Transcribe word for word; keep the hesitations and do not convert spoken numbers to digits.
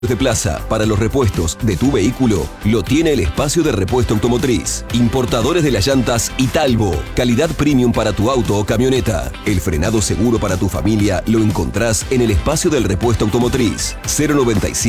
de plaza para los repuestos de tu vehículo lo tiene el espacio de repuesto automotriz. Importadores de las llantas Italbo, calidad premium para tu auto o camioneta. El frenado seguro para tu familia lo encontrás en el espacio del repuesto automotriz. cero noventa y siete